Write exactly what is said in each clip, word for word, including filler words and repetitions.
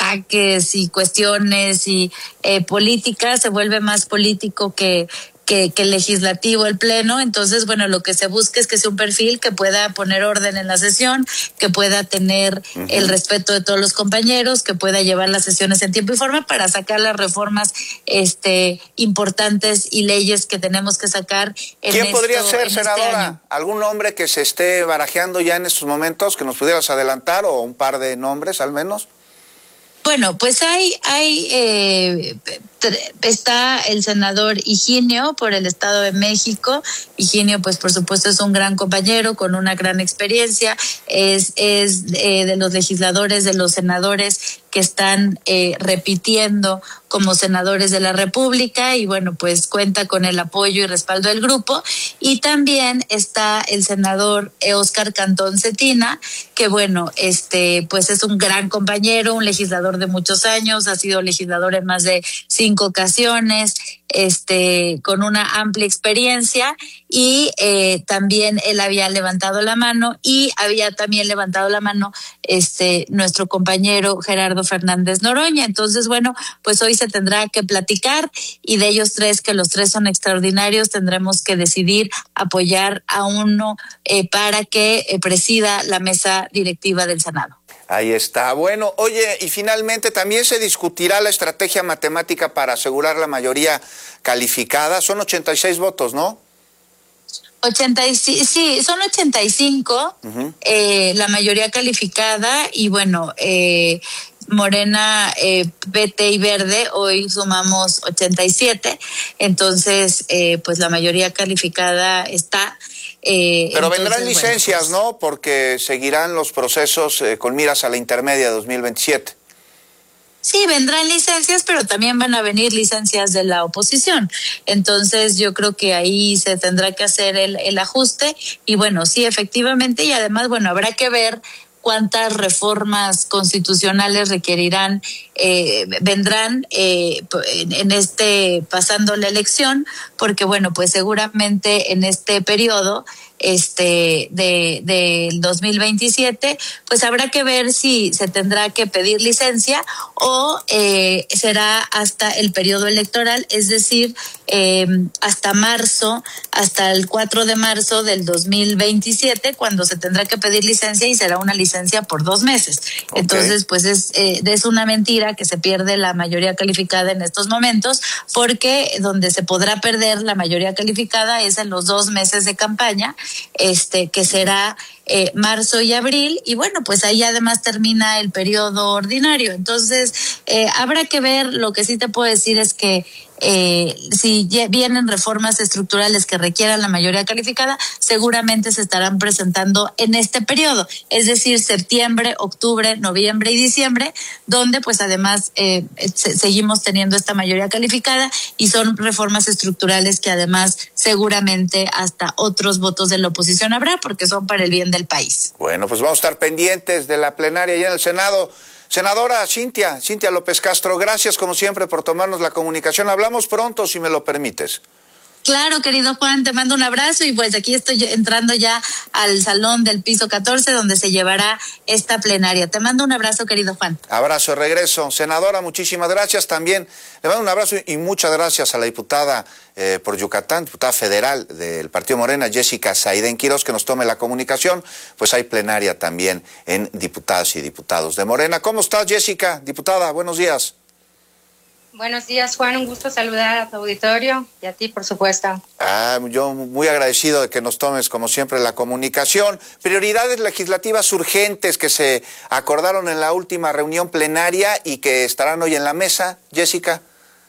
ataques y cuestiones y eh, políticas, se vuelve más político que Que, que legislativo el pleno. Entonces, bueno, lo que se busca es que sea un perfil que pueda poner orden en la sesión, que pueda tener uh-huh. el respeto de todos los compañeros, que pueda llevar las sesiones en tiempo y forma para sacar las reformas este importantes y leyes que tenemos que sacar. En ¿Quién esto, podría ser, en senadora? Este ¿Algún nombre que se esté barajeando ya en estos momentos que nos pudieras adelantar, o un par de nombres al menos? Bueno, pues hay, hay eh, está el senador Higinio por el Estado de México. Higinio, pues por supuesto es un gran compañero con una gran experiencia, es, es eh, de los legisladores, de los senadores que están eh, repitiendo como senadores de la República, y bueno, pues cuenta con el apoyo y respaldo del grupo. Y también está el senador Óscar Cantón Cetina, que bueno, este pues es un gran compañero, un legislador de muchos años, ha sido legislador en más de cinco ocasiones, este con una amplia experiencia, y eh, también él había levantado la mano, y había también levantado la mano este nuestro compañero Gerardo Fernández Noroña. Entonces, bueno, pues hoy se tendrá que platicar, y de ellos tres, que los tres son extraordinarios, tendremos que decidir apoyar a uno eh, para que eh, presida la mesa directiva del Senado. Ahí está. Bueno, oye, y finalmente también se discutirá la estrategia matemática para asegurar la mayoría calificada. Son ochenta y seis votos, ¿no? ochenta y cinco, sí, son ochenta y cinco, uh-huh. eh, la mayoría calificada, y bueno, eh, Morena, eh, P T y Verde, hoy sumamos ochenta y siete, entonces, eh, pues la mayoría calificada está. Eh, Pero entonces, vendrán licencias, bueno, pues, ¿no? Porque seguirán los procesos eh, con miras a la intermedia de dos mil veintisiete. Sí, vendrán licencias, pero también van a venir licencias de la oposición. Entonces, yo creo que ahí se tendrá que hacer el, el ajuste. Y bueno, sí, efectivamente, y además, bueno, habrá que ver cuántas reformas constitucionales requerirán, eh, vendrán eh, en, en este, pasando la elección, porque bueno, pues seguramente en este periodo este de del dos mil veintisiete, pues habrá que ver si se tendrá que pedir licencia o eh, será hasta el periodo electoral, es decir, eh, hasta marzo, hasta el cuatro de marzo del dos mil veintisiete, cuando se tendrá que pedir licencia, y será una licencia por dos meses. Okay. Entonces, pues es, eh, es una mentira que se pierde la mayoría calificada en estos momentos, porque donde se podrá perder la mayoría calificada es en los dos meses de campaña, este que será eh, marzo y abril, y bueno, pues ahí además termina el periodo ordinario. Entonces, eh, habrá que ver. Lo que sí te puedo decir es que Eh, si vienen reformas estructurales que requieran la mayoría calificada, seguramente se estarán presentando en este periodo, es decir, septiembre, octubre, noviembre y diciembre, donde pues además eh, se, seguimos teniendo esta mayoría calificada, y son reformas estructurales que además seguramente hasta otros votos de la oposición habrá, porque son para el bien del país. Bueno, pues vamos a estar pendientes de la plenaria allá en el Senado. Senadora Cintia, Cintia López Castro, gracias como siempre por tomarnos la comunicación. Hablamos pronto, si me lo permites. Claro, querido Juan, te mando un abrazo, y pues aquí estoy entrando ya al salón del piso catorce, donde se llevará esta plenaria. Te mando un abrazo, querido Juan. Abrazo de regreso. Senadora, muchísimas gracias. También le mando un abrazo y muchas gracias a la diputada eh, por Yucatán, diputada federal del Partido Morena, Jessica Saidén Quirós, que nos tome la comunicación. Pues hay plenaria también en diputadas y diputados de Morena. ¿Cómo estás, Jessica? Diputada, buenos días. Buenos días, Juan, un gusto saludar a tu auditorio y a ti, por supuesto. Ah, yo muy agradecido de que nos tomes, como siempre, la comunicación. Prioridades legislativas urgentes que se acordaron en la última reunión plenaria y que estarán hoy en la mesa, Jessica.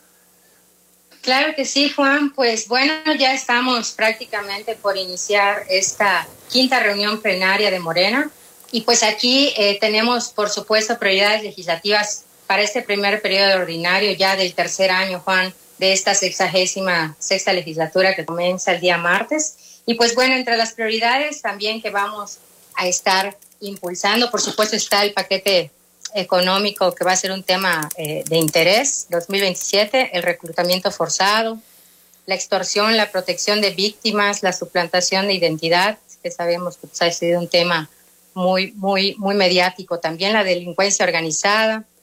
Claro que sí, Juan. Pues bueno, ya estamos prácticamente por iniciar esta quinta reunión plenaria de Morena, y pues aquí eh, tenemos, por supuesto, prioridades legislativas para este primer periodo ordinario ya del tercer año, Juan, de esta sexagésima sexta legislatura que comienza el día martes. Y pues bueno, entre las prioridades también que vamos a estar impulsando, por supuesto, está el paquete económico, que va a ser un tema eh, de interés dos mil veintisiete, el reclutamiento forzado, la extorsión, la protección de víctimas, la suplantación de identidad, que sabemos que pues, ha sido un tema muy, muy, muy mediático, también la delincuencia organizada,